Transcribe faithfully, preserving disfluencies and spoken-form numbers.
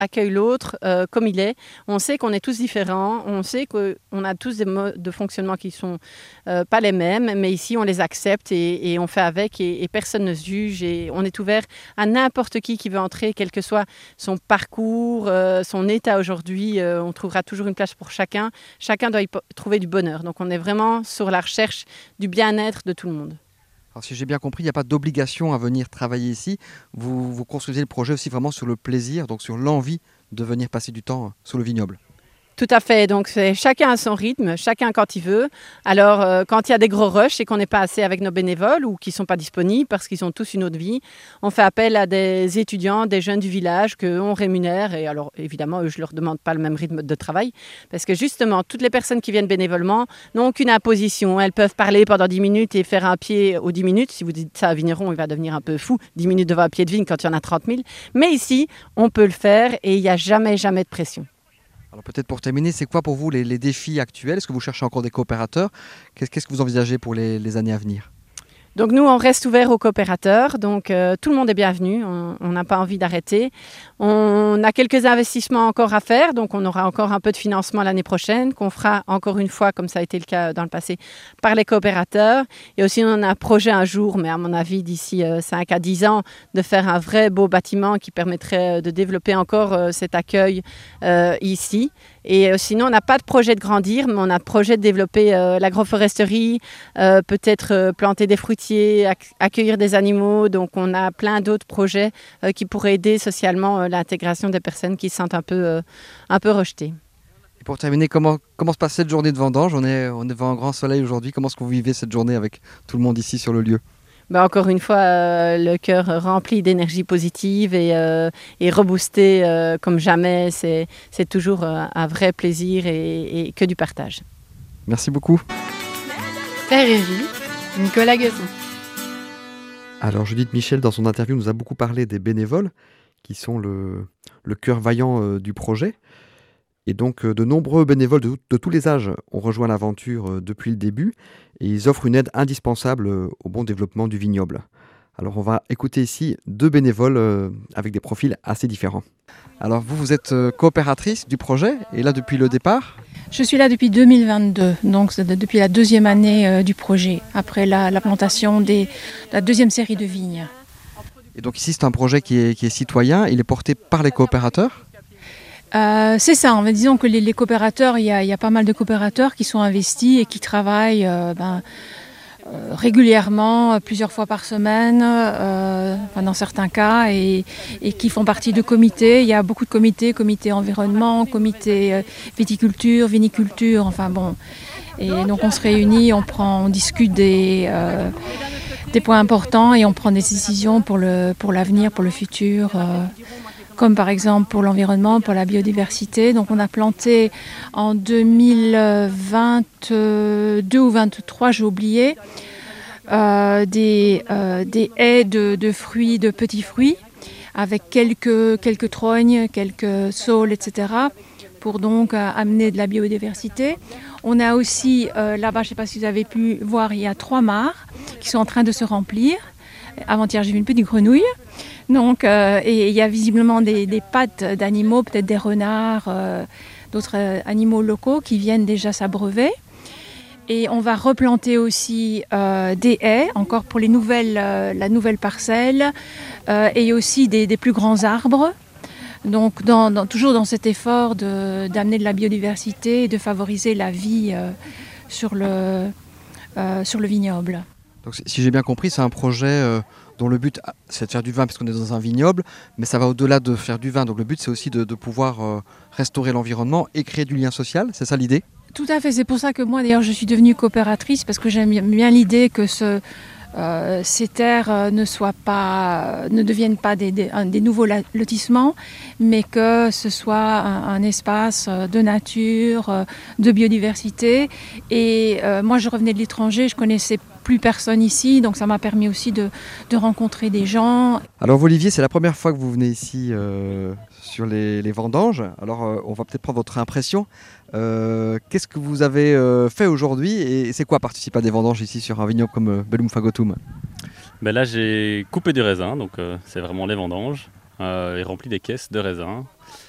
accueille l'autre euh, comme il est. On sait qu'on est tous différents, on sait qu'on a tous des modes de fonctionnement qui ne sont euh, pas les mêmes, mais ici on les accepte et, et on fait avec et, et personne ne se juge et on est ouvert à n'importe qui qui veut entrer, quel que soit son parcours, euh, son état aujourd'hui, euh, on trouvera toujours une place pour chacun. Chacun doit y trouver du bonheur. Donc on est vraiment sur la recherche du bien-être de tout le monde. Alors, si j'ai bien compris, il n'y a pas d'obligation à venir travailler ici. Vous, vous construisez le projet aussi vraiment sur le plaisir, donc sur l'envie de venir passer du temps sur le vignoble. Tout à fait. Donc, c'est chacun à son rythme, chacun quand il veut. Alors, euh, quand il y a des gros rushs et qu'on n'est pas assez avec nos bénévoles ou qui ne sont pas disponibles parce qu'ils ont tous une autre vie, on fait appel à des étudiants, des jeunes du village qu'on rémunère. Et alors, évidemment, eux, je ne leur demande pas le même rythme de travail parce que justement, toutes les personnes qui viennent bénévolement n'ont aucune imposition. Elles peuvent parler pendant dix minutes et faire un pied aux dix minutes. Si vous dites ça à Vigneron, il va devenir un peu fou. dix minutes devant un pied de vigne quand il y en a trente mille. Mais ici, on peut le faire et il n'y a jamais, jamais de pression. Alors peut-être pour terminer, c'est quoi pour vous les, les défis actuels? Est-ce que vous cherchez encore des coopérateurs? Qu'est-ce, qu'est-ce que vous envisagez pour les, les années à venir? Donc nous, on reste ouvert aux coopérateurs, donc euh, tout le monde est bienvenu, on n'a pas envie d'arrêter. On a quelques investissements encore à faire, donc on aura encore un peu de financement l'année prochaine, qu'on fera encore une fois, comme ça a été le cas dans le passé, par les coopérateurs. Et aussi, on a un projet un jour, mais à mon avis, d'ici euh, cinq à dix ans, de faire un vrai beau bâtiment qui permettrait de développer encore euh, cet accueil euh, ici. Et euh, sinon, on n'a pas de projet de grandir, mais on a le projet de développer euh, l'agroforesterie, euh, peut-être euh, planter des fruitiers, ac- accueillir des animaux. Donc, on a plein d'autres projets euh, qui pourraient aider socialement euh, l'intégration des personnes qui se sentent un peu, euh, un peu rejetées. Et pour terminer, comment, comment se passe cette journée de vendange? On est, on est devant un grand soleil aujourd'hui. Comment est-ce que vous vivez cette journée avec tout le monde ici sur le lieu? Ben encore une fois, euh, le cœur rempli d'énergie positive et, euh, et reboosté euh, comme jamais. C'est, c'est toujours euh, un vrai plaisir et, et que du partage. Merci beaucoup. Claire et Gilles, Nicolas Gazon. Alors Judith Michel, dans son interview, nous a beaucoup parlé des bénévoles qui sont le, le cœur vaillant euh, du projet. Et donc euh, de nombreux bénévoles de, de tous les âges ont rejoint l'aventure euh, depuis le début et ils offrent une aide indispensable euh, au bon développement du vignoble. Alors on va écouter ici deux bénévoles euh, avec des profils assez différents. Alors vous, vous êtes euh, coopératrice du projet et là depuis le départ? Je suis là depuis deux mille vingt-deux, donc c'est de- depuis la deuxième année euh, du projet, après la, la plantation de la deuxième série de vignes. Et donc ici c'est un projet qui est, qui est citoyen, il est porté par les coopérateurs? Euh, c'est ça, en fait, disons que les, les coopérateurs, il y, a, il y a pas mal de coopérateurs qui sont investis et qui travaillent euh, ben, euh, régulièrement, plusieurs fois par semaine, euh, enfin, dans certains cas, et, et qui font partie de comités. Il y a beaucoup de comités, comité environnement, comité euh, viticulture, viniculture, enfin bon. Et donc on se réunit, on, prend, on discute des, euh, des points importants et on prend des décisions pour, le, pour l'avenir, pour le futur. Euh, comme par exemple pour l'environnement, pour la biodiversité. Donc on a planté en deux mille vingt-deux ou vingt-trois, j'ai oublié, euh, des, euh, des haies de, de fruits, de petits fruits, avec quelques, quelques trognes, quelques saules, et cetera, pour donc euh, amener de la biodiversité. On a aussi, euh, là-bas, je ne sais pas si vous avez pu voir, il y a trois mares qui sont en train de se remplir. Avant-hier, j'ai vu une petite grenouille. Donc, euh, et il y a visiblement des, des pattes d'animaux, peut-être des renards, euh, d'autres euh, animaux locaux qui viennent déjà s'abreuver. Et on va replanter aussi euh, des haies, encore pour les nouvelles, euh, la nouvelle parcelle, euh, et aussi des, des plus grands arbres. Donc, dans, dans, toujours dans cet effort de, d'amener de la biodiversité et de favoriser la vie euh, sur, le, euh, sur le vignoble. Donc, si j'ai bien compris, c'est un projet euh, dont le but, c'est de faire du vin parce qu'on est dans un vignoble, mais ça va au-delà de faire du vin. Donc le but, c'est aussi de, de pouvoir euh, restaurer l'environnement et créer du lien social. C'est ça l'idée? Tout à fait. C'est pour ça que moi, d'ailleurs, je suis devenue coopératrice parce que j'aime bien l'idée que ce, euh, ces terres euh, ne soient pas, ne deviennent pas des, des, un, des nouveaux lotissements, mais que ce soit un, un espace de nature, euh, de biodiversité. Et euh, moi, je revenais de l'étranger, je connaissais plus personne ici, donc ça m'a permis aussi de, de rencontrer des gens. Alors Olivier, c'est la première fois que vous venez ici euh, sur les, les vendanges. Alors euh, on va peut-être prendre votre impression. Euh, qu'est-ce que vous avez euh, fait aujourd'hui et c'est quoi participer à des vendanges ici sur un vignoble comme euh, Bellum Fagotum? Ben là j'ai coupé du raisin, donc euh, c'est vraiment les vendanges, euh, et rempli des caisses de raisin.